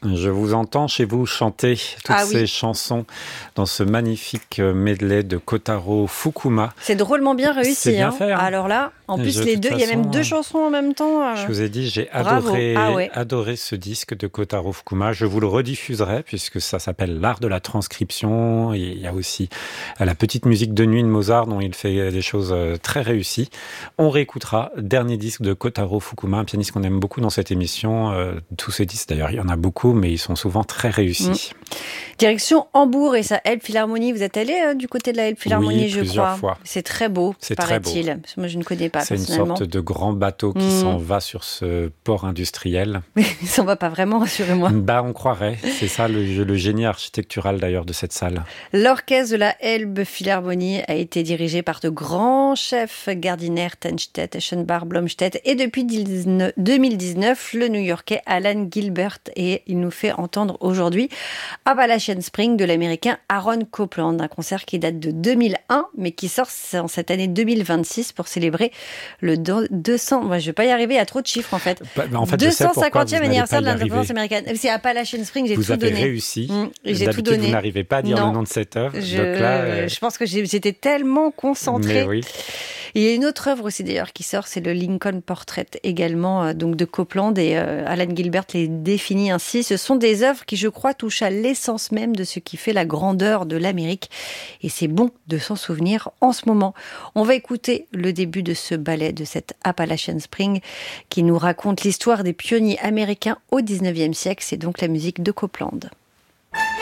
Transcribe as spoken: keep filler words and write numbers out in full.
Je vous entends chez vous chanter toutes Ah oui. ces chansons dans ce magnifique medley de Kotaro Fukuma. C'est drôlement bien réussi. C'est bien hein. fait. Hein. Alors là, en plus, Je, les de deux, il y a façon, même deux chansons en même temps. Euh... Je vous ai dit, j'ai Bravo. adoré, ah ouais. adoré ce disque de Kotaro Fukuma. Je vous le rediffuserai puisque ça s'appelle l'art de la transcription. Et il y a aussi la petite musique de nuit de Mozart dont il fait des choses très réussies. On réécoutera dernier disque de Kotaro Fukuma, un pianiste qu'on aime beaucoup dans cette émission. Euh, tous ces disques, d'ailleurs, il y en a beaucoup, mais ils sont souvent très réussis. Mmh. Direction Hambourg et sa Elbphilharmonie. Vous êêtes allé euh, du côté de la Elbphilharmonie, oui, je plusieurs crois. fois. C'est très beau, c'est paraît-il. Très beau. Moi, je ne connais pas C'est personnellement. une sorte de grand bateau qui mmh. s'en va sur ce port industriel. Mais il s'en va pas vraiment, rassurez-moi. Bah, on croirait. C'est ça le, le génie architectural d'ailleurs de cette salle. L'orchestre de la Elbphilharmonie a été dirigé par de grands chefs, Gardiner, Tenstedt, Eschenbach, Blomstedt et depuis deux mille dix-neuf, le New-Yorkais Alan Gilbert, et il nous fait entendre aujourd'hui Appalachian Spring de l'américain Aaron Copland, un concert qui date de deux mille un mais qui sort en cette année deux mille vingt-six pour célébrer le deux cents. Moi, je vais pas y arriver, il y a trop de chiffres en fait. Bah, en fait deux cent cinquantième anniversaire de l'indépendance arriver. américaine. C'est Appalachian Spring, j'ai vous tout donné. Vous avez réussi. Mmh, j'ai D'habitude, tout donné. Vous n'arrivez pas à dire non. le nom de cette œuvre. Je, Donc là, euh... je pense que j'étais tellement concentrée. Mais oui. Il y a une autre œuvre aussi d'ailleurs qui sort, c'est le Lincoln Portrait également, euh, donc de Copland, et euh, Alan Gilbert les définit ainsi. Ce sont des œuvres qui, je crois, touchent à l'essence même de ce qui fait la grandeur de l'Amérique. Et c'est bon de s'en souvenir en ce moment. On va écouter le début de ce ballet, de cette Appalachian Spring, qui nous raconte l'histoire des pionniers américains au dix-neuvième siècle. C'est donc la musique de Copland.